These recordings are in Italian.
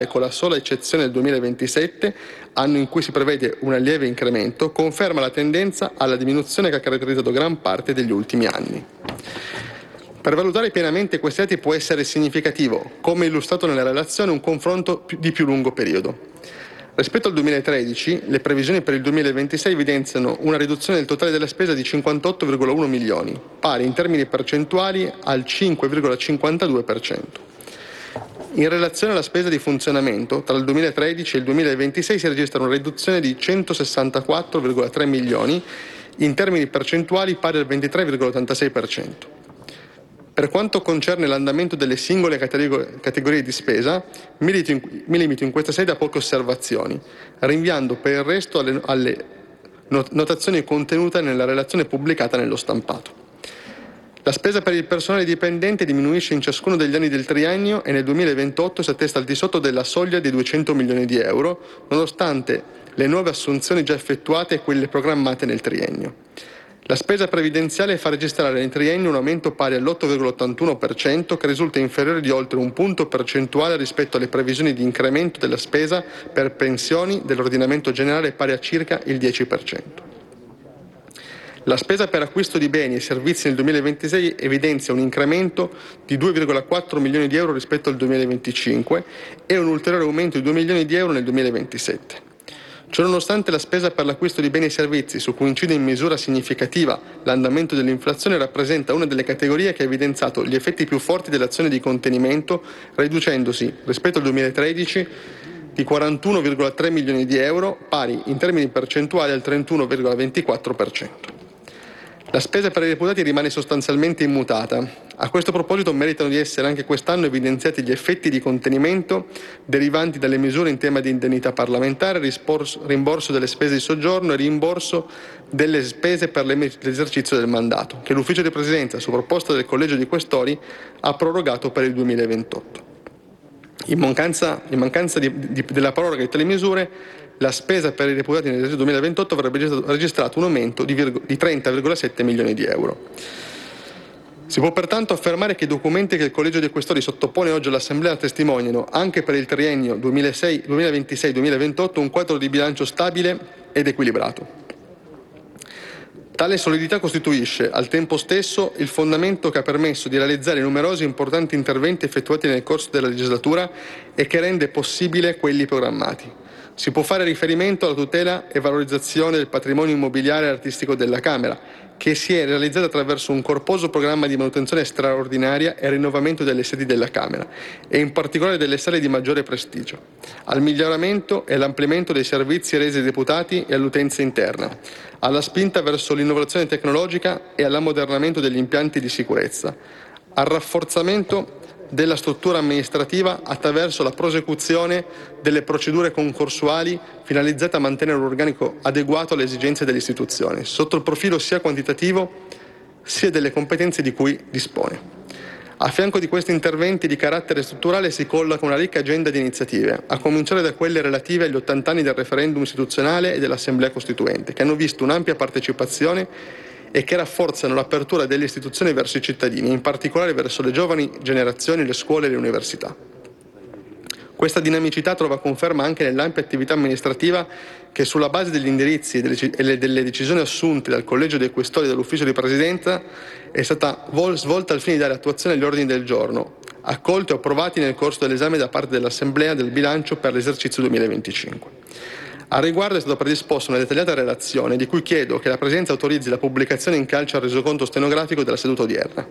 con la sola eccezione del 2027, anno in cui si prevede un lieve incremento, conferma la tendenza alla diminuzione che ha caratterizzato gran parte degli ultimi anni. Per valutare pienamente questi dati può essere significativo, come illustrato nella relazione, un confronto di più lungo periodo. Rispetto al 2013, le previsioni per il 2026 evidenziano una riduzione del totale della spesa di 58,1 milioni, pari in termini percentuali al 5,52%. In relazione alla spesa di funzionamento, tra il 2013 e il 2026 si registra una riduzione di 164,3 milioni, in termini percentuali pari al 23,86%. Per quanto concerne l'andamento delle singole categorie di spesa, mi limito in questa sede a poche osservazioni, rinviando per il resto alle notazioni contenute nella relazione pubblicata nello stampato. La spesa per il personale dipendente diminuisce in ciascuno degli anni del triennio e nel 2028 si attesta al di sotto della soglia dei 200 milioni di euro, nonostante le nuove assunzioni già effettuate e quelle programmate nel triennio. La spesa previdenziale fa registrare nel triennio un aumento pari all'8,81%, che risulta inferiore di oltre un punto percentuale rispetto alle previsioni di incremento della spesa per pensioni dell'ordinamento generale, pari a circa il 10%. La spesa per acquisto di beni e servizi nel 2026 evidenzia un incremento di 2,4 milioni di euro rispetto al 2025 e un ulteriore aumento di 2 milioni di euro nel 2027. Ciononostante, la spesa per l'acquisto di beni e servizi, su cui incide in misura significativa l'andamento dell'inflazione, rappresenta una delle categorie che ha evidenziato gli effetti più forti dell'azione di contenimento, riducendosi rispetto al 2013 di 41,3 milioni di euro, pari in termini percentuali al 31,24%. La spesa per i deputati rimane sostanzialmente immutata. A questo proposito meritano di essere anche quest'anno evidenziati gli effetti di contenimento derivanti dalle misure in tema di indennità parlamentare, rimborso delle spese di soggiorno e rimborso delle spese per l'esercizio del mandato, che l'Ufficio di Presidenza, su proposta del Collegio di Questori, ha prorogato per il 2028. In mancanza della proroga di tali misure, la spesa per i deputati nell'esercizio 2028 avrebbe registrato un aumento di 30,7 milioni di euro. Si può pertanto affermare che i documenti che il Collegio dei Questori sottopone oggi all'Assemblea testimoniano, anche per il triennio 2026-2028, un quadro di bilancio stabile ed equilibrato. Tale solidità costituisce, al tempo stesso, il fondamento che ha permesso di realizzare numerosi importanti interventi effettuati nel corso della legislatura e che rende possibile quelli programmati. Si può fare riferimento alla tutela e valorizzazione del patrimonio immobiliare e artistico della Camera, che si è realizzata attraverso un corposo programma di manutenzione straordinaria e rinnovamento delle sedi della Camera, e in particolare delle sale di maggiore prestigio, al miglioramento e all'ampliamento dei servizi resi ai deputati e all'utenza interna, alla spinta verso l'innovazione tecnologica e all'ammodernamento degli impianti di sicurezza, al rafforzamento della struttura amministrativa attraverso la prosecuzione delle procedure concorsuali finalizzate a mantenere un organico adeguato alle esigenze dell'istituzione, sotto il profilo sia quantitativo sia delle competenze di cui dispone. A fianco di questi interventi di carattere strutturale si colloca una ricca agenda di iniziative, a cominciare da quelle relative agli 80 anni del referendum istituzionale e dell'Assemblea Costituente, che hanno visto un'ampia partecipazione e che rafforzano l'apertura delle istituzioni verso i cittadini, in particolare verso le giovani generazioni, le scuole e le università. Questa dinamicità trova conferma anche nell'ampia attività amministrativa che, sulla base degli indirizzi e delle decisioni assunte dal Collegio dei Questori e dall'Ufficio di Presidenza, è stata svolta al fine di dare attuazione agli ordini del giorno, accolti o approvati nel corso dell'esame da parte dell'Assemblea del bilancio per l'esercizio 2025. Al riguardo è stata predisposta una dettagliata relazione, di cui chiedo che la Presidenza autorizzi la pubblicazione in calce al resoconto stenografico della seduta odierna.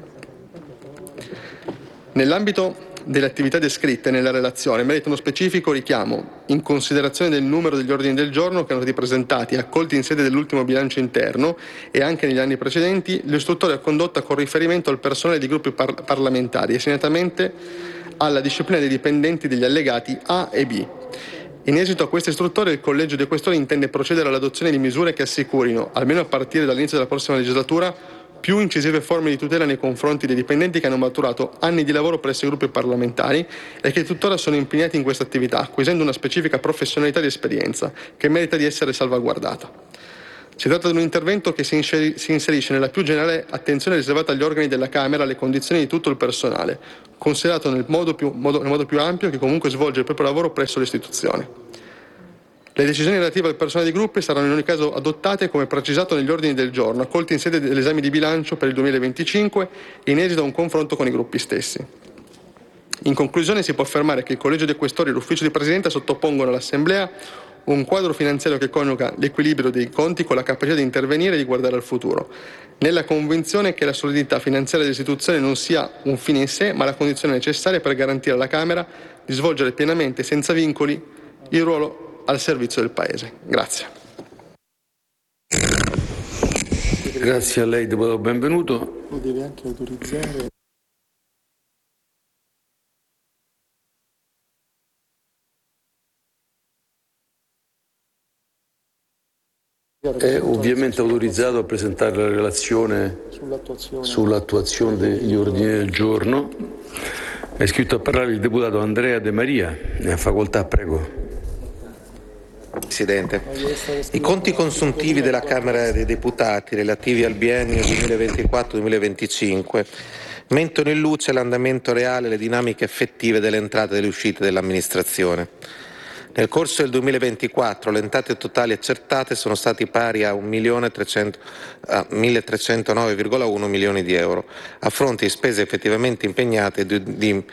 Nell'ambito delle attività descritte nella relazione merita uno specifico richiamo, in considerazione del numero degli ordini del giorno che erano stati presentati e accolti in sede dell'ultimo bilancio interno e anche negli anni precedenti, l'istruttoria è condotta con riferimento al personale di gruppi parlamentari e segnatamente alla disciplina dei dipendenti degli allegati A e B. In esito a questa istruttoria, il Collegio dei Questori intende procedere all'adozione di misure che assicurino, almeno a partire dall'inizio della prossima legislatura, più incisive forme di tutela nei confronti dei dipendenti che hanno maturato anni di lavoro presso i gruppi parlamentari e che tuttora sono impegnati in questa attività, acquisendo una specifica professionalità ed esperienza che merita di essere salvaguardata. Si tratta di un intervento che si inserisce nella più generale attenzione riservata agli organi della Camera alle condizioni di tutto il personale, considerato nel modo più ampio che comunque svolge il proprio lavoro presso l'istituzione. Le decisioni relative al personale dei gruppi saranno in ogni caso adottate come precisato negli ordini del giorno, accolti in sede dell'esame di bilancio per il 2025 in esito a un confronto con i gruppi stessi. In conclusione si può affermare che il Collegio dei Questori e l'Ufficio di Presidenza sottopongono all'Assemblea un quadro finanziario che coniuga l'equilibrio dei conti con la capacità di intervenire e di guardare al futuro, nella convinzione che la solidità finanziaria dell'istituzione non sia un fine in sé, ma la condizione necessaria per garantire alla Camera di svolgere pienamente, senza vincoli, il ruolo al servizio del Paese. Grazie. Grazie a lei, deputato Benvenuto. Lo deve anche autorizzare. È ovviamente autorizzato a presentare la relazione sull'attuazione degli ordini del giorno. È iscritto a parlare il deputato Andrea De Maria. Ne ha facoltà, prego. Presidente, i conti consuntivi della Camera dei Deputati relativi al biennio 2024-2025 mettono in luce l'andamento reale e le dinamiche effettive delle entrate e delle uscite dell'amministrazione. Nel corso del 2024 le entrate totali accertate sono stati pari a 1.309,1 milioni di euro, a fronte di spese effettivamente impegnate per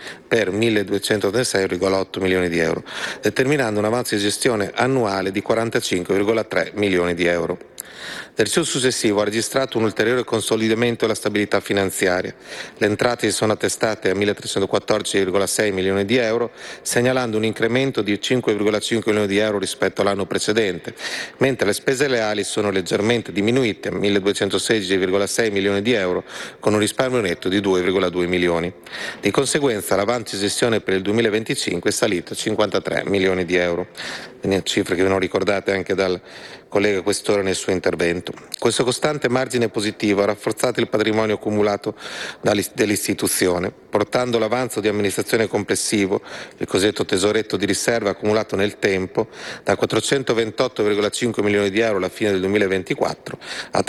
1.236,8 milioni di euro, determinando un avanzo di gestione annuale di 45,3 milioni di euro. L'esercizio successivo ha registrato un ulteriore consolidamento della stabilità finanziaria. Le entrate si sono attestate a 1.314,6 milioni di euro, segnalando un incremento di 5,5 milioni di euro rispetto all'anno precedente, mentre le spese leali sono leggermente diminuite a 1.216,6 milioni di euro, con un risparmio netto di 2,2 milioni. Di conseguenza l'avanzo di gestione per il 2025 è salito a 53 milioni di euro, cifre che vengono ricordate anche dal collega Questore nel suo intervento. Questo costante margine positivo ha rafforzato il patrimonio accumulato dell'istituzione, portando l'avanzo di amministrazione complessivo, il cosiddetto tesoretto di riserva accumulato nel tempo, da 428,5 milioni di euro alla fine del 2024 a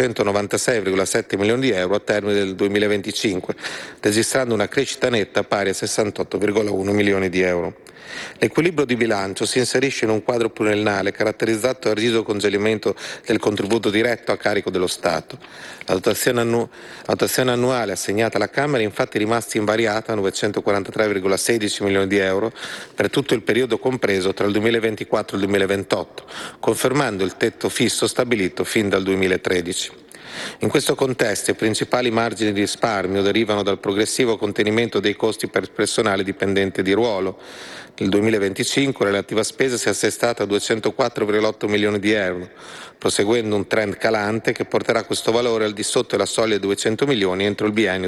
396,7 milioni di euro a termine del 2025, registrando una crescita netta pari a 68,1 milioni di euro. L'equilibrio di bilancio si inserisce in un quadro pluriennale caratterizzato dal rigido congelamento del contributo diretto a carico dello Stato. La dotazione annuale assegnata alla Camera è infatti rimasta invariata a 943,16 milioni di euro per tutto il periodo compreso tra il 2024 e il 2028, confermando il tetto fisso stabilito fin dal 2013. In questo contesto i principali margini di risparmio derivano dal progressivo contenimento dei costi per personale dipendente di ruolo. Nel 2025 la relativa spesa si è assestata a 204,8 milioni di euro, proseguendo un trend calante che porterà questo valore al di sotto della soglia di 200 milioni entro il biennio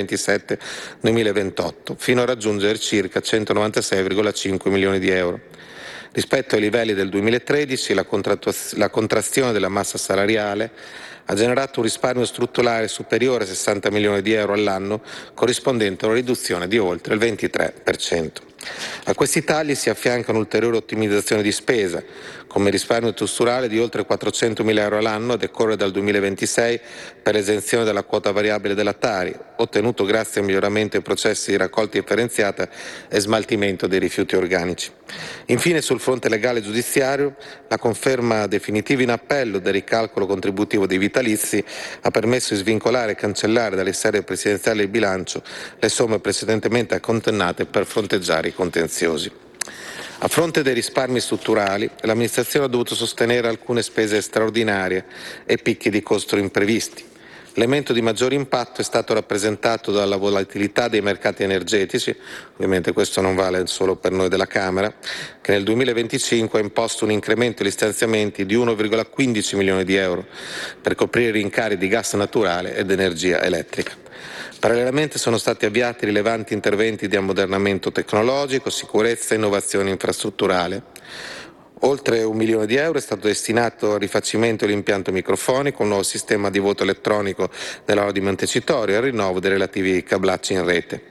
2027-2028, fino a raggiungere circa 196,5 milioni di euro. Rispetto ai livelli del 2013 la contrazione della massa salariale ha generato un risparmio strutturale superiore a 60 milioni di euro all'anno, corrispondente a una riduzione di oltre il 23%. A questi tagli si affianca un'ulteriore ottimizzazione di spesa, come risparmio strutturale di oltre 400 mila euro all'anno a decorrere dal 2026 per l'esenzione della quota variabile della Tari, ottenuto grazie al miglioramento dei processi di raccolta differenziata e smaltimento dei rifiuti organici. Infine, sul fronte legale e giudiziario, la conferma definitiva in appello del ricalcolo contributivo dei vitalizi ha permesso di svincolare e cancellare dalle serie presidenziali del bilancio le somme precedentemente accontennate per fronteggiare i contenziosi. A fronte dei risparmi strutturali, l'amministrazione ha dovuto sostenere alcune spese straordinarie e picchi di costo imprevisti. L'elemento di maggiore impatto è stato rappresentato dalla volatilità dei mercati energetici, ovviamente questo non vale solo per noi della Camera, che nel 2025 ha imposto un incremento degli stanziamenti di 1,15 milioni di euro per coprire i rincari di gas naturale ed energia elettrica. Parallelamente sono stati avviati rilevanti interventi di ammodernamento tecnologico, sicurezza e innovazione infrastrutturale. Oltre 1 milione di euro è stato destinato al rifacimento dell'impianto microfonico, un nuovo sistema di voto elettronico nell'aula di Montecitorio e al rinnovo dei relativi cablacci in rete.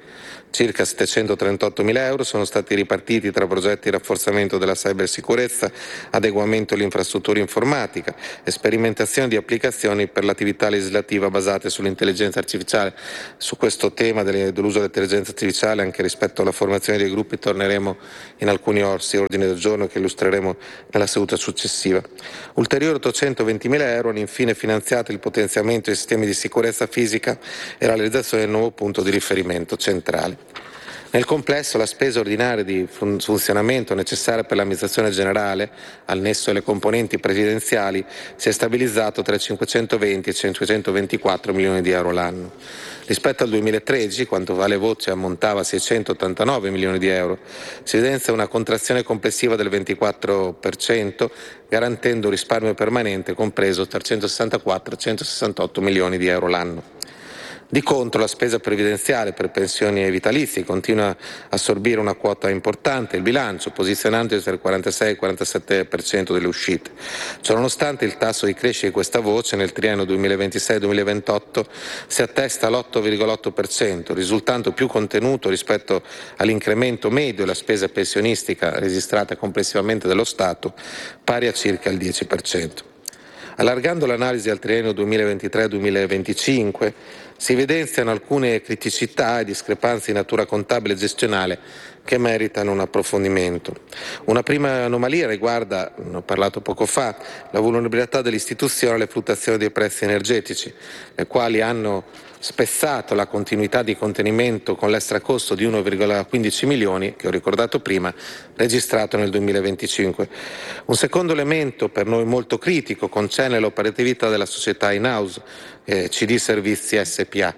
Circa 738.000 euro sono stati ripartiti tra progetti di rafforzamento della cybersicurezza, adeguamento all'infrastruttura informatica e sperimentazione di applicazioni per l'attività legislativa basate sull'intelligenza artificiale. Su questo tema dell'uso dell'intelligenza artificiale, anche rispetto alla formazione dei gruppi, torneremo in alcuni ordini del giorno che illustreremo nella seduta successiva. Ulteriori 820.000 euro hanno infine finanziato il potenziamento dei sistemi di sicurezza fisica e la realizzazione del nuovo punto di riferimento centrale. Nel complesso la spesa ordinaria di funzionamento necessaria per l'amministrazione generale, al nesso delle componenti presidenziali, si è stabilizzato tra i 520 e i 524 milioni di euro l'anno. Rispetto al 2013, quanto vale voce ammontava a 689 milioni di euro, si evidenzia una contrazione complessiva del 24%, garantendo un risparmio permanente compreso tra 164 e 168 milioni di euro l'anno. Di contro la spesa previdenziale per pensioni e vitalizi continua a assorbire una quota importante del bilancio, posizionandosi tra il 46 e il 47% delle uscite. Ciononostante il tasso di crescita di questa voce nel triennio 2026-2028 si attesta all'8,8%, risultando più contenuto rispetto all'incremento medio della spesa pensionistica registrata complessivamente dallo Stato, pari a circa il 10%. Allargando l'analisi al triennio 2023-2025, si evidenziano alcune criticità e discrepanze di natura contabile e gestionale che meritano un approfondimento. Una prima anomalia riguarda, ne ho parlato poco fa, la vulnerabilità dell'istituzione alle fluttuazioni dei prezzi energetici, le quali hanno spezzato la continuità di contenimento con l'extracosto di 1,15 milioni, che ho ricordato prima, registrato nel 2025. Un secondo elemento per noi molto critico concerne l'operatività della società in-house, CD Servizi SPA.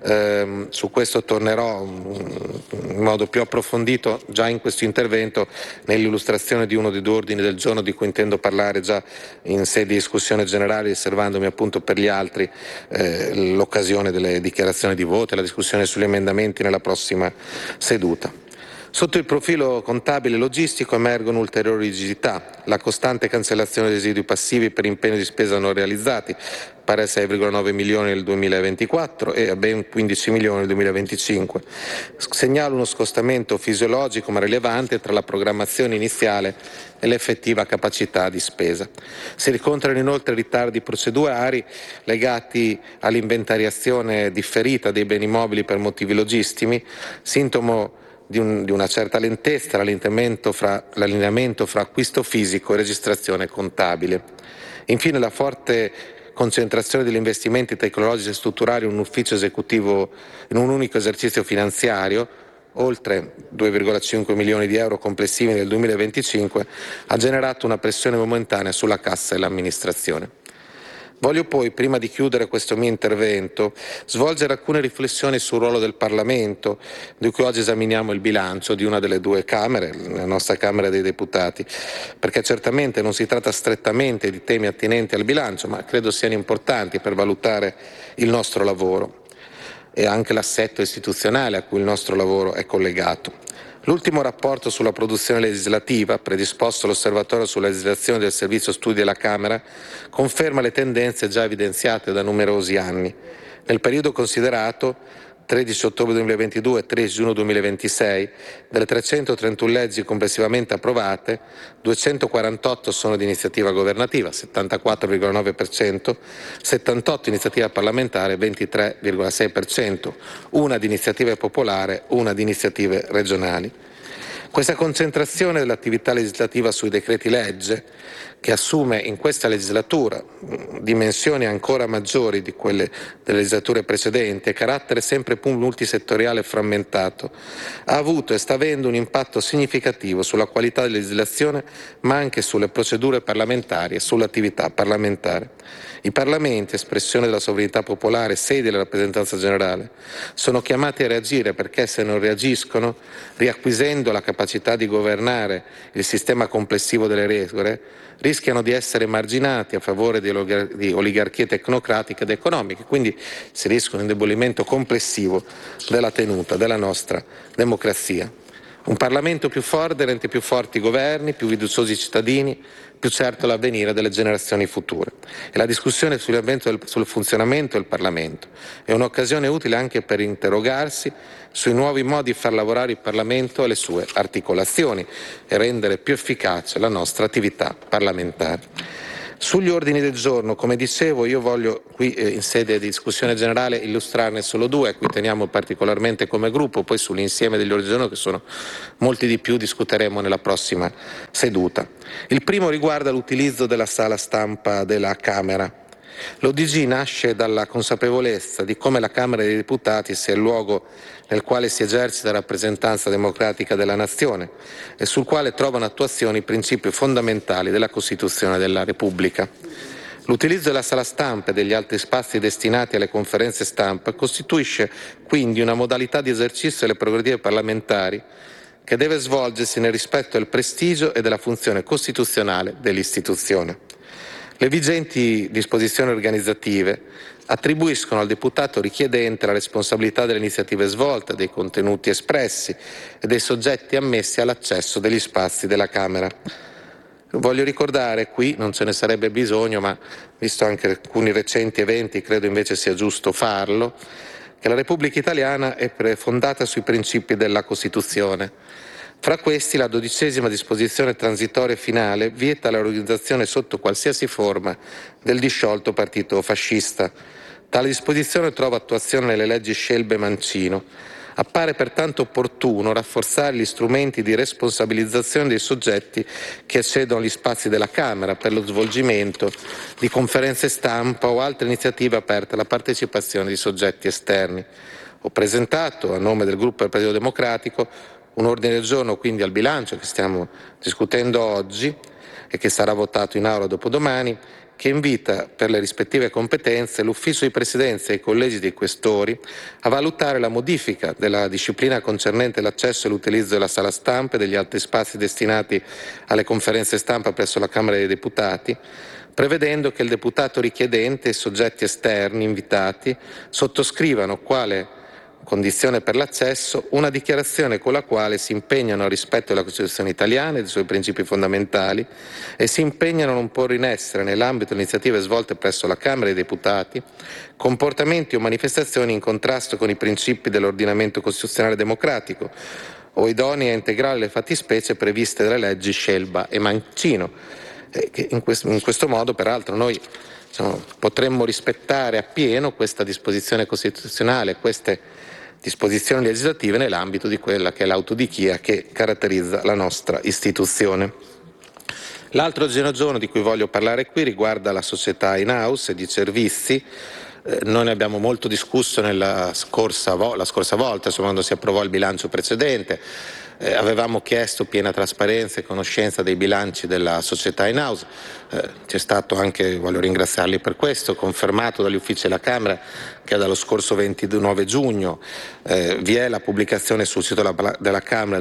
Su questo tornerò in modo più approfondito già in questo intervento nell'illustrazione di uno dei due ordini del giorno di cui intendo parlare già in sede di discussione generale, riservandomi appunto per gli altri l'occasione delle dichiarazioni di voto e la discussione sugli emendamenti nella prossima seduta. Sotto il profilo contabile e logistico emergono ulteriori rigidità, la costante cancellazione dei residui passivi per impegni di spesa non realizzati, pari a 6,9 milioni nel 2024 e a ben 15 milioni nel 2025. Segnala uno scostamento fisiologico ma rilevante tra la programmazione iniziale e l'effettiva capacità di spesa. Si riscontrano inoltre ritardi procedurali legati all'inventariazione differita dei beni mobili per motivi logistici, sintomo di una certa lentezza l'allineamento fra acquisto fisico e registrazione contabile. Infine la forte concentrazione degli investimenti tecnologici e strutturali in un ufficio esecutivo in un unico esercizio finanziario, oltre 2,5 milioni di euro complessivi nel 2025, ha generato una pressione momentanea sulla cassa e l'amministrazione. Voglio poi, prima di chiudere questo mio intervento, svolgere alcune riflessioni sul ruolo del Parlamento, di cui oggi esaminiamo il bilancio di una delle due Camere, la nostra Camera dei Deputati, perché certamente non si tratta strettamente di temi attinenti al bilancio, ma credo siano importanti per valutare il nostro lavoro e anche l'assetto istituzionale a cui il nostro lavoro è collegato. L'ultimo rapporto sulla produzione legislativa, predisposto all'Osservatorio sulla legislazione del Servizio Studi della Camera, conferma le tendenze già evidenziate da numerosi anni. Nel periodo considerato, 13 ottobre 2022 e 13 giugno 2026, delle 331 leggi complessivamente approvate, 248 sono di iniziativa governativa, 74,9%, 78 iniziativa parlamentare, 23,6%, una di iniziativa popolare, una di iniziative regionali. Questa concentrazione dell'attività legislativa sui decreti legge, che assume in questa legislatura dimensioni ancora maggiori di quelle delle legislature precedenti e carattere sempre più multisettoriale e frammentato, ha avuto e sta avendo un impatto significativo sulla qualità della legislazione, ma anche sulle procedure parlamentari e sull'attività parlamentare. I Parlamenti, espressione della sovranità popolare, sede della rappresentanza generale, sono chiamati a reagire perché se non reagiscono, riacquisendo la capacità di governare il sistema complessivo delle regole, rischiano di essere emarginati a favore di oligarchie tecnocratiche ed economiche, quindi si rischia un indebolimento complessivo della tenuta della nostra democrazia. Un Parlamento più forte rende più forti i governi, più fiduciosi i cittadini, più certo l'avvenire delle generazioni future. E la discussione sul funzionamento del Parlamento è un'occasione utile anche per interrogarsi sui nuovi modi di far lavorare il Parlamento e le sue articolazioni e rendere più efficace la nostra attività parlamentare. Sugli ordini del giorno, come dicevo, io voglio qui in sede di discussione generale illustrarne solo due, a cui teniamo particolarmente come gruppo, poi sull'insieme degli ordini del giorno, che sono molti di più, discuteremo nella prossima seduta. Il primo riguarda l'utilizzo della sala stampa della Camera. L'ODG nasce dalla consapevolezza di come la Camera dei Deputati sia il luogo nel quale si esercita la rappresentanza democratica della Nazione e sul quale trovano attuazione i principi fondamentali della Costituzione della Repubblica. L'utilizzo della sala stampa e degli altri spazi destinati alle conferenze stampa costituisce quindi una modalità di esercizio delle prerogative parlamentari che deve svolgersi nel rispetto del prestigio e della funzione costituzionale dell'istituzione. Le vigenti disposizioni organizzative attribuiscono al deputato richiedente la responsabilità delle iniziative svolte, dei contenuti espressi e dei soggetti ammessi all'accesso degli spazi della Camera. Voglio ricordare qui, non ce ne sarebbe bisogno, ma visto anche alcuni recenti eventi credo invece sia giusto farlo, che la Repubblica Italiana è fondata sui principi della Costituzione. Fra questi la 12ª disposizione transitoria finale vieta l'organizzazione sotto qualsiasi forma del disciolto partito fascista. Tale disposizione trova attuazione nelle leggi Scelba e Mancino. Appare pertanto opportuno rafforzare gli strumenti di responsabilizzazione dei soggetti che accedono agli spazi della Camera per lo svolgimento di conferenze stampa o altre iniziative aperte alla partecipazione di soggetti esterni. Ho presentato, a nome del gruppo del Partito Democratico, un ordine del giorno quindi al bilancio che stiamo discutendo oggi e che sarà votato in aula dopodomani, che invita per le rispettive competenze l'Ufficio di Presidenza e i collegi dei Questori a valutare la modifica della disciplina concernente l'accesso e l'utilizzo della sala stampa e degli altri spazi destinati alle conferenze stampa presso la Camera dei Deputati, prevedendo che il deputato richiedente e i soggetti esterni invitati sottoscrivano quale condizione per l'accesso una dichiarazione con la quale si impegnano al rispetto della Costituzione italiana e dei suoi principi fondamentali e si impegnano a non porre in essere, nell'ambito delle iniziative svolte presso la Camera dei Deputati, comportamenti o manifestazioni in contrasto con i principi dell'ordinamento costituzionale democratico o idonei a integrare le fattispecie previste dalle leggi Scelba e Mancino. In questo modo, peraltro, noi potremmo rispettare appieno questa disposizione costituzionale, queste disposizioni legislative nell'ambito di quella che è l'autodichia che caratterizza la nostra istituzione. L'altro ordine del giorno di cui voglio parlare qui riguarda la società in-house di servizi. Noi ne abbiamo molto discusso la scorsa volta, quando si approvò il bilancio precedente. Avevamo chiesto piena trasparenza e conoscenza dei bilanci della società in-house. C'è stato anche, voglio ringraziarli per questo, confermato dagli uffici della Camera che dallo scorso 29 giugno vi è la pubblicazione sul sito della Camera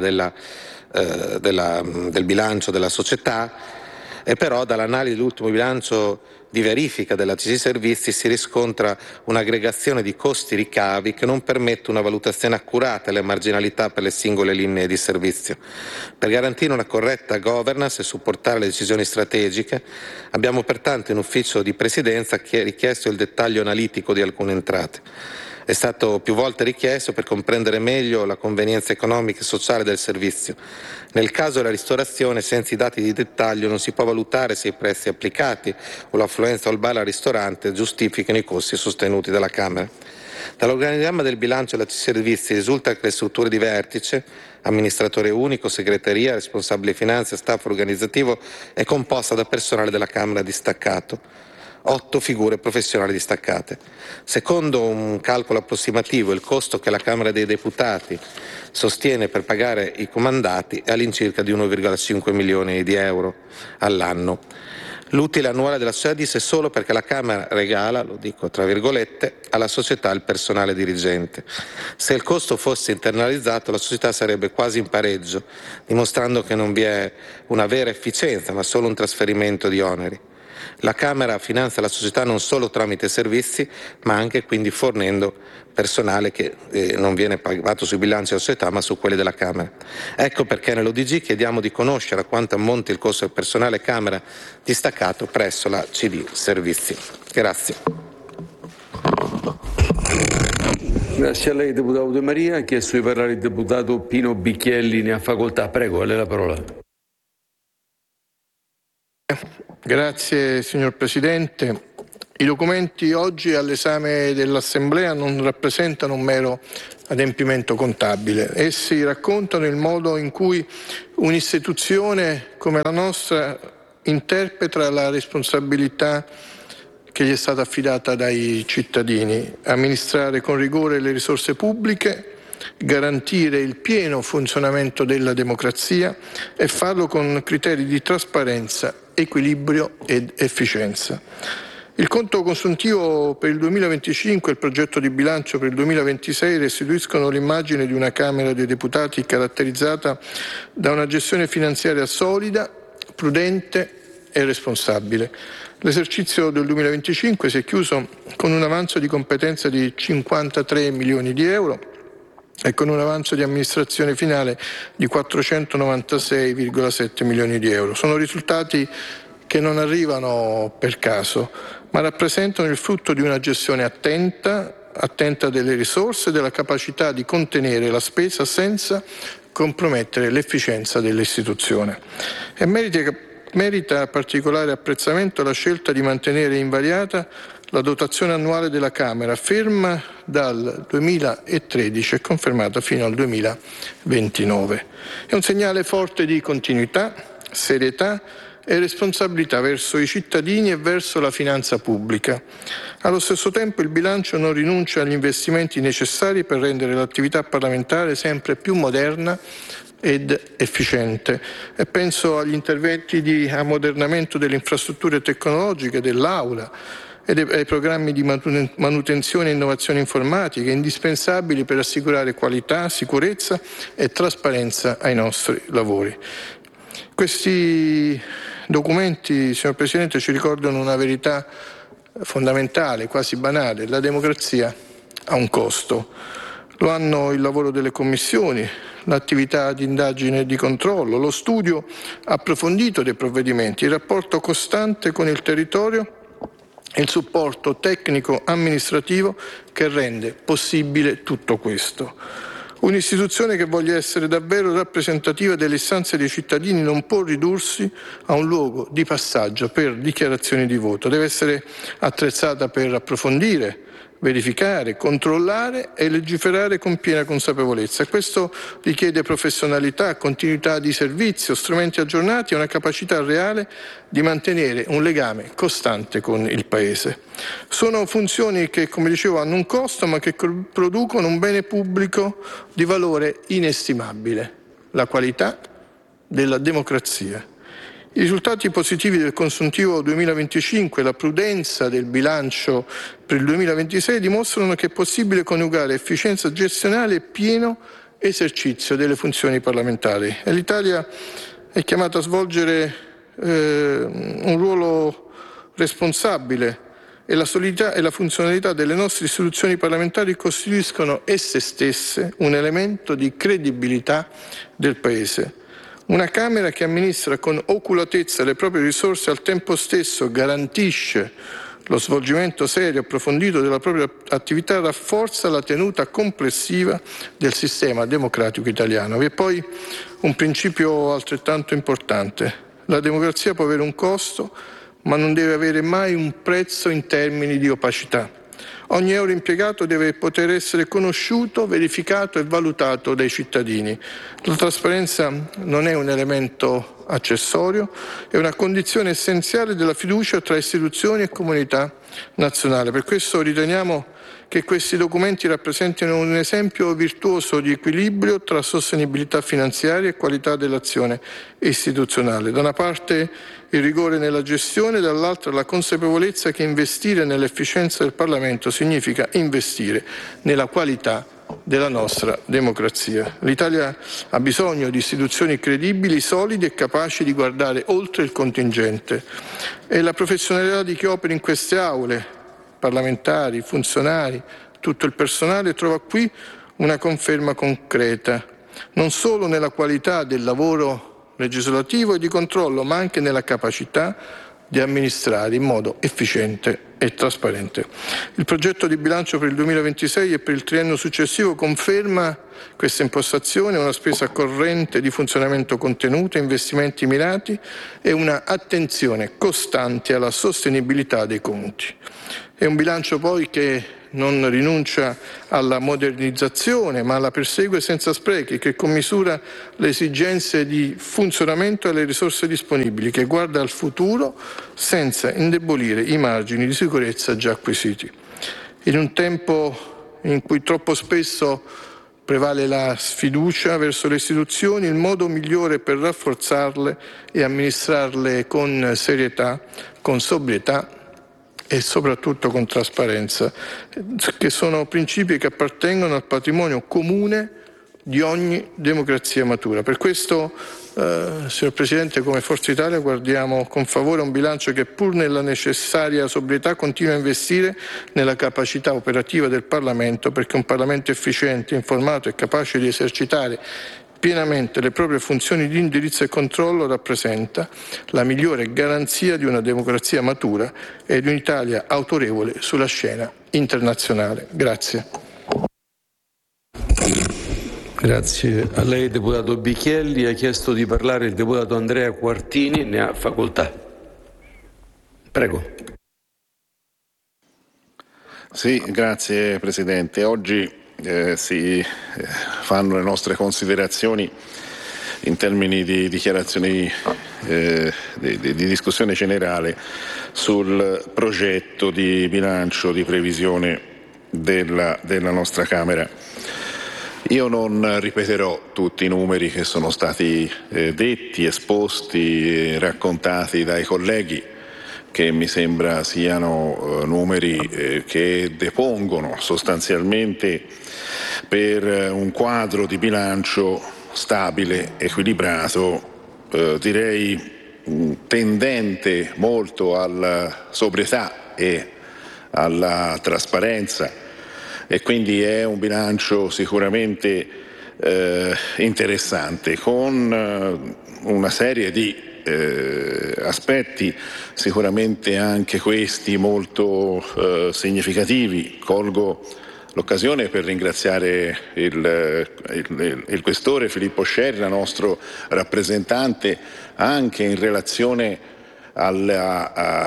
del bilancio della società, e però dall'analisi dell'ultimo bilancio di verifica della CC Servizi si riscontra un'aggregazione di costi-ricavi che non permette una valutazione accurata delle marginalità per le singole linee di servizio. Per garantire una corretta governance e supportare le decisioni strategiche, abbiamo pertanto in ufficio di Presidenza richiesto il dettaglio analitico di alcune entrate. È stato più volte richiesto per comprendere meglio la convenienza economica e sociale del servizio. Nel caso della ristorazione, senza i dati di dettaglio, non si può valutare se i prezzi applicati o l'affluenza al bar al ristorante giustificano i costi sostenuti dalla Camera. Dall'organigramma del bilancio della Servizi risulta che le strutture di vertice, amministratore unico, segreteria, responsabile finanza e staff organizzativo, è composta da personale della Camera distaccato. 8 figure professionali distaccate. Secondo un calcolo approssimativo, il costo che la Camera dei Deputati sostiene per pagare i comandati è all'incirca di 1,5 milioni di euro all'anno. L'utile annuale della società è solo perché la Camera regala, lo dico tra virgolette, alla società il personale dirigente. Se il costo fosse internalizzato, la società sarebbe quasi in pareggio, dimostrando che non vi è una vera efficienza, ma solo un trasferimento di oneri. La Camera finanzia la società non solo tramite servizi, ma anche quindi fornendo personale che non viene pagato sui bilanci della società, ma su quelli della Camera. Ecco perché nell'ODG chiediamo di conoscere a quanto ammonti il costo del personale Camera distaccato presso la CD Servizi. Grazie. Grazie a lei, deputato De Maria. Ha chiesto di parlare il deputato Pino Bicchielli, ne ha facoltà. Prego, a lei la parola. Grazie signor Presidente. I documenti oggi all'esame dell'Assemblea non rappresentano un mero adempimento contabile. Essi raccontano il modo in cui un'istituzione come la nostra interpreta la responsabilità che gli è stata affidata dai cittadini: amministrare con rigore le risorse pubbliche, garantire il pieno funzionamento della democrazia e farlo con criteri di trasparenza, equilibrio ed efficienza. Il conto consuntivo per il 2025 e il progetto di bilancio per il 2026 restituiscono l'immagine di una Camera dei Deputati caratterizzata da una gestione finanziaria solida, prudente e responsabile. L'esercizio del 2025 si è chiuso con un avanzo di competenza di 53 milioni di euro e con un avanzo di amministrazione finale di 496,7 milioni di euro. Sono risultati che non arrivano per caso, ma rappresentano il frutto di una gestione attenta delle risorse e della capacità di contenere la spesa senza compromettere l'efficienza dell'istituzione. E merita particolare apprezzamento la scelta di mantenere invariata la dotazione annuale della Camera, ferma dal 2013 e confermata fino al 2029. È un segnale forte di continuità, serietà e responsabilità verso i cittadini e verso la finanza pubblica. Allo stesso tempo il bilancio non rinuncia agli investimenti necessari per rendere l'attività parlamentare sempre più moderna ed efficiente, e penso agli interventi di ammodernamento delle infrastrutture tecnologiche dell'Aula e ai programmi di manutenzione e innovazione informatica indispensabili per assicurare qualità, sicurezza e trasparenza ai nostri lavori. Questi documenti, signor Presidente, ci ricordano una verità fondamentale, quasi banale: la democrazia ha un costo. Lo hanno il lavoro delle commissioni, l'attività di indagine e di controllo, lo studio approfondito dei provvedimenti, il rapporto costante con il territorio e il supporto tecnico-amministrativo che rende possibile tutto questo. Un'istituzione che voglia essere davvero rappresentativa delle istanze dei cittadini non può ridursi a un luogo di passaggio per dichiarazioni di voto. Deve essere attrezzata per approfondire, verificare, controllare e legiferare con piena consapevolezza. Questo richiede professionalità, continuità di servizio, strumenti aggiornati e una capacità reale di mantenere un legame costante con il Paese. Sono funzioni che, come dicevo, hanno un costo, ma che producono un bene pubblico di valore inestimabile: la qualità della democrazia. I risultati positivi del consuntivo 2025 e la prudenza del bilancio per il 2026 dimostrano che è possibile coniugare efficienza gestionale e pieno esercizio delle funzioni parlamentari. E l'Italia è chiamata a svolgere un ruolo responsabile, e la solidità e la funzionalità delle nostre istituzioni parlamentari costituiscono esse stesse un elemento di credibilità del Paese. Una Camera che amministra con oculatezza le proprie risorse e al tempo stesso garantisce lo svolgimento serio e approfondito della propria attività rafforza la tenuta complessiva del sistema democratico italiano. Vi è poi un principio altrettanto importante: la democrazia può avere un costo, ma non deve avere mai un prezzo in termini di opacità. Ogni euro impiegato deve poter essere conosciuto, verificato e valutato dai cittadini. La trasparenza non è un elemento accessorio, è una condizione essenziale della fiducia tra istituzioni e comunità nazionale. Per questo riteniamo che questi documenti rappresentino un esempio virtuoso di equilibrio tra sostenibilità finanziaria e qualità dell'azione istituzionale. Da una parte il rigore nella gestione, dall'altra la consapevolezza che investire nell'efficienza del Parlamento significa investire nella qualità della nostra democrazia. L'Italia ha bisogno di istituzioni credibili, solide e capaci di guardare oltre il contingente. E la professionalità di chi opera in queste aule, parlamentari, funzionari, tutto il personale, trova qui una conferma concreta, non solo nella qualità del lavoro legislativo e di controllo, ma anche nella capacità di amministrare in modo efficiente e trasparente. Il progetto di bilancio per il 2026 e per il triennio successivo conferma questa impostazione, una spesa corrente di funzionamento contenuta, investimenti mirati e una attenzione costante alla sostenibilità dei conti. È un bilancio poi che non rinuncia alla modernizzazione, ma la persegue senza sprechi, che commisura le esigenze di funzionamento e le risorse disponibili, che guarda al futuro senza indebolire i margini di sicurezza già acquisiti. In un tempo in cui troppo spesso prevale la sfiducia verso le istituzioni, il modo migliore per rafforzarle è amministrarle con serietà, con sobrietà e soprattutto con trasparenza, che sono principi che appartengono al patrimonio comune di ogni democrazia matura. Per questo, signor Presidente, come Forza Italia guardiamo con favore a un bilancio che, pur nella necessaria sobrietà, continua a investire nella capacità operativa del Parlamento, perché un Parlamento efficiente, informato e capace di esercitare pienamente le proprie funzioni di indirizzo e controllo rappresenta la migliore garanzia di una democrazia matura e di un'Italia autorevole sulla scena internazionale. Grazie. Grazie a lei, deputato Bicchielli. Ha chiesto di parlare il deputato Andrea Quartini, ne ha facoltà. Prego. Sì, grazie Presidente. Oggi si fanno le nostre considerazioni in termini di dichiarazioni di discussione generale sul progetto di bilancio di previsione della nostra Camera. Io non ripeterò tutti i numeri che sono stati detti, esposti, raccontati dai colleghi, che mi sembra siano numeri che depongono sostanzialmente per un quadro di bilancio stabile, equilibrato, direi tendente molto alla sobrietà e alla trasparenza, e quindi è un bilancio sicuramente interessante, con una serie di aspetti sicuramente anche questi molto significativi. Colgo l'occasione per ringraziare il questore Filippo Scerra, nostro rappresentante, anche in relazione alla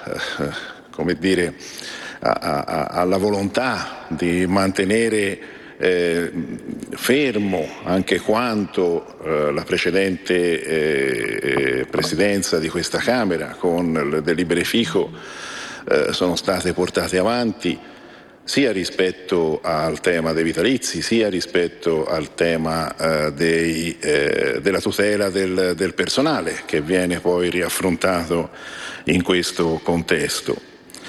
volontà di mantenere fermo anche quanto la precedente presidenza di questa Camera con le delibere FICO sono state portate avanti, sia rispetto al tema dei vitalizi, sia rispetto al tema della tutela del personale, che viene poi riaffrontato in questo contesto.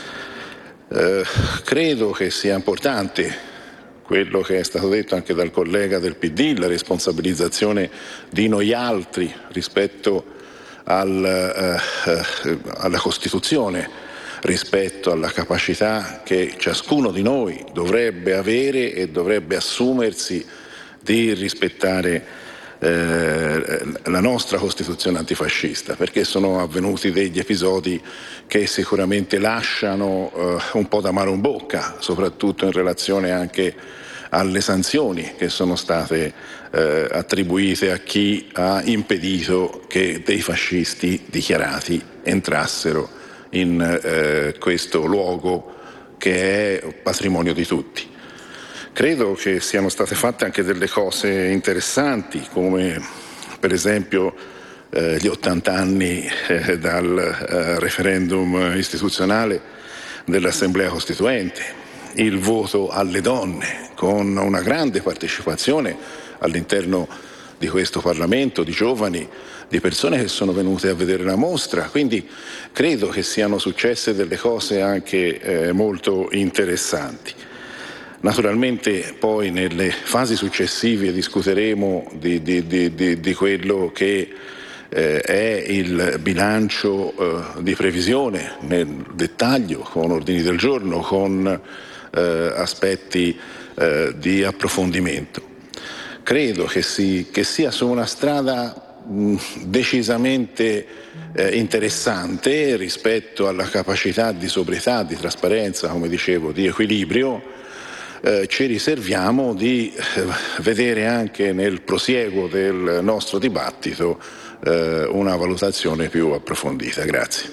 Credo che sia importante quello che è stato detto anche dal collega del PD, la responsabilizzazione di noi altri rispetto alla Costituzione, rispetto alla capacità che ciascuno di noi dovrebbe avere e dovrebbe assumersi di rispettare la nostra Costituzione antifascista, perché sono avvenuti degli episodi che sicuramente lasciano un po' d'amaro in bocca, soprattutto in relazione anche alle sanzioni che sono state attribuite a chi ha impedito che dei fascisti dichiarati entrassero in questo luogo che è patrimonio di tutti. Credo che siano state fatte anche delle cose interessanti, come per esempio gli 80 anni dal referendum istituzionale dell'Assemblea Costituente, il voto alle donne, con una grande partecipazione all'interno di questo Parlamento, di giovani, di persone che sono venute a vedere la mostra. Quindi credo che siano successe delle cose anche molto interessanti. Naturalmente poi nelle fasi successive discuteremo di quello che è il bilancio di previsione nel dettaglio, con ordini del giorno, con aspetti di approfondimento. Credo che sia su una strada decisamente interessante rispetto alla capacità di sobrietà, di trasparenza, come dicevo, di equilibrio. Ci riserviamo di vedere anche nel prosieguo del nostro dibattito una valutazione più approfondita. Grazie.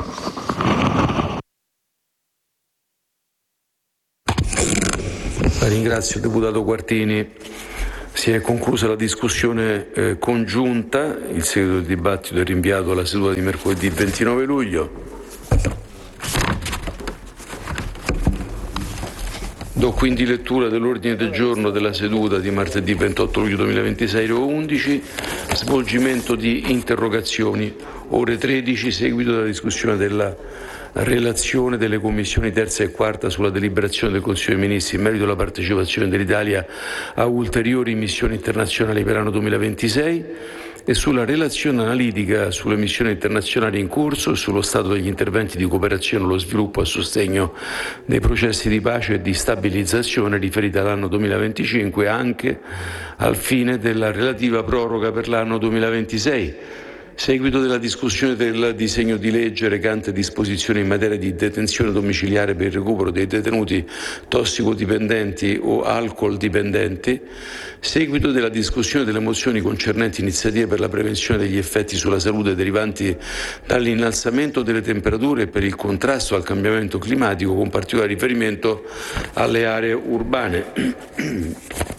Ringrazio il deputato Quartini. Si è conclusa la discussione congiunta, il seguito del dibattito è rinviato alla seduta di mercoledì 29 luglio. Do quindi lettura dell'ordine del giorno della seduta di martedì 28 luglio 2026, ore 11, svolgimento di interrogazioni, ore 13, seguito della discussione della relazione delle commissioni terza e quarta sulla deliberazione del Consiglio dei Ministri in merito alla partecipazione dell'Italia a ulteriori missioni internazionali per l'anno 2026 e sulla relazione analitica sulle missioni internazionali in corso e sullo stato degli interventi di cooperazione allo sviluppo a sostegno dei processi di pace e di stabilizzazione riferita all'anno 2025 anche al fine della relativa proroga per l'anno 2026. Seguito della discussione del disegno di legge recante disposizioni in materia di detenzione domiciliare per il recupero dei detenuti tossicodipendenti o alcol dipendenti, seguito della discussione delle mozioni concernenti iniziative per la prevenzione degli effetti sulla salute derivanti dall'innalzamento delle temperature e per il contrasto al cambiamento climatico con particolare riferimento alle aree urbane.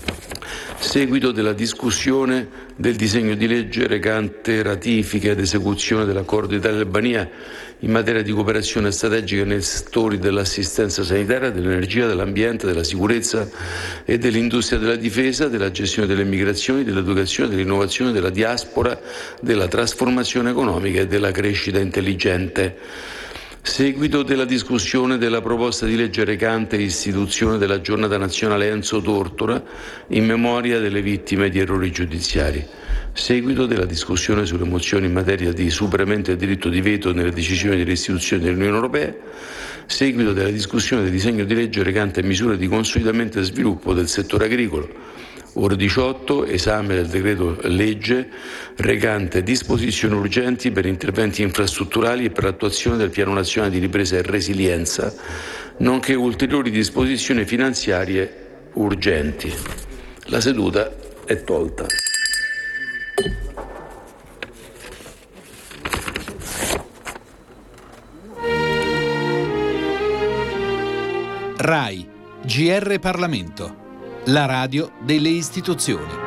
Seguito della discussione del disegno di legge recante ratifica ed esecuzione dell'accordo Italia-Albania in materia di cooperazione strategica nei settori dell'assistenza sanitaria, dell'energia, dell'ambiente, della sicurezza e dell'industria della difesa, della gestione delle migrazioni, dell'educazione, dell'innovazione, della diaspora, della trasformazione economica e della crescita intelligente. Seguito della discussione della proposta di legge recante istituzione della giornata nazionale Enzo Tortora in memoria delle vittime di errori giudiziari. Seguito della discussione sulle mozioni in materia di superamento del diritto di veto nelle decisioni delle istituzioni dell'Unione Europea. Seguito della discussione del disegno di legge recante misure di consolidamento e sviluppo del settore agricolo. Ore 18, esame del decreto legge recante disposizioni urgenti per interventi infrastrutturali e per l'attuazione del Piano Nazionale di Ripresa e Resilienza, nonché ulteriori disposizioni finanziarie urgenti. La seduta è tolta. RAI, GR Parlamento, la radio delle istituzioni.